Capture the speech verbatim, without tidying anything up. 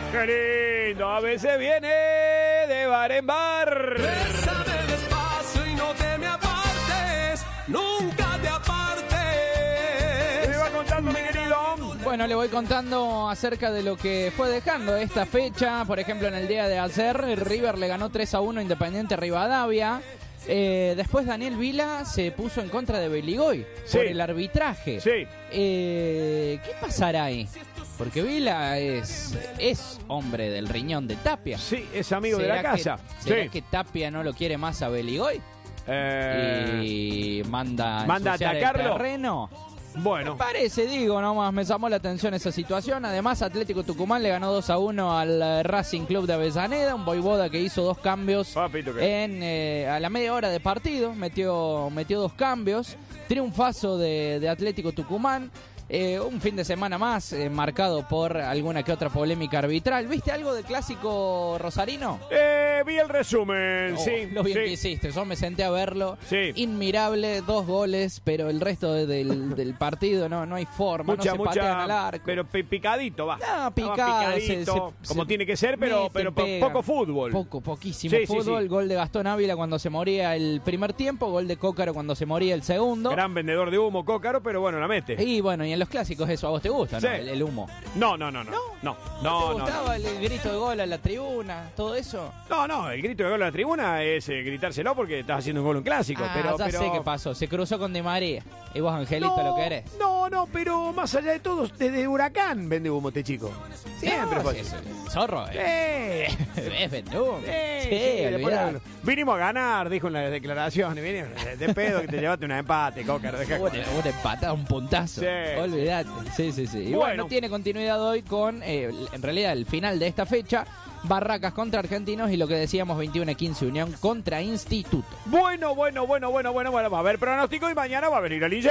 ¡Qué lindo! A veces viene de bar en bar. Bésame despacio y no te me apartes, nunca te apartes. ¿Qué me va contando, mi querido? Bueno, le voy contando acerca de lo que fue dejando esta fecha. Por ejemplo, en el día de ayer, River le ganó tres a uno Independiente Rivadavia. Eh, después Daniel Vila se puso en contra de Beligoy Sí. por el arbitraje. Sí. Eh, ¿Qué pasará ahí? Porque Vila es, es hombre del riñón de Tapia. Sí, es amigo de la ¿Será casa. Que, ¿Será Sí. que Tapia no lo quiere más a Beligoy? Eh, Y manda, ¿Manda a ensuciar el atacarlo? terreno. Bueno. Me parece, digo, nomás me llamó la atención esa situación. Además, Atlético Tucumán le ganó dos a uno al eh, Racing Club de Avellaneda, un Voivoda que hizo dos cambios Papito, ¿qué? en eh, a la media hora de partido, metió, metió dos cambios. Triunfazo de, de Atlético Tucumán. Eh, un fin de semana más eh, marcado por alguna que otra polémica arbitral. ¿Viste algo del clásico rosarino? Eh, vi el resumen, Oh, sí. lo bien sí. que hiciste, yo me senté a verlo. Sí. Inmirable, dos goles, pero el resto de- del, del partido no, no hay forma, Mucha, no se patean al mucha. arco. Pero pi- picadito va. No, Va picado, se- picadito, se- como se tiene que ser, pero, meten, pero po- pegan. poco fútbol. Poco, poquísimo Sí, sí, fútbol. sí. Gol de Gastón Ávila cuando se moría el primer tiempo, gol de Cócaro cuando se moría el segundo. Gran vendedor de humo, Cócaro, pero bueno, la mete. Y bueno, y en los clásicos eso a vos te gusta, Sí. ¿no? El, el humo. No, no, no, no. No, no, ¿Te no. gustaba el, el grito de gol a la tribuna, todo eso? No, no, el grito de gol a la tribuna es eh, gritárselo porque estás haciendo un gol en clásico. Ah, pero, ya pero... sé qué pasó, se cruzó con Di María. Y vos, Angelito, no, lo querés. No, no, pero más allá de todo, desde Huracán vende humo este chico. Siempre No, fue sí, así. es- Zorro, eh. Sí. Es Vendú. Sí, Sí, sí, después olvidá. de- vinimos a ganar, dijo en las declaraciones. Vinimos de, de pedo que te llevaste un empate, Cócaro. Deja Una, joder. una empatada, un puntazo. Sí, Olvídate. Sí, sí, sí. Y bueno, Bueno. tiene continuidad hoy con, eh, en realidad, el final de esta fecha. Barracas contra Argentinos y lo que decíamos, veintiuno a quince Unión contra Instituto. Bueno, bueno, bueno, bueno, bueno, bueno. Va a haber pronóstico y mañana va a venir el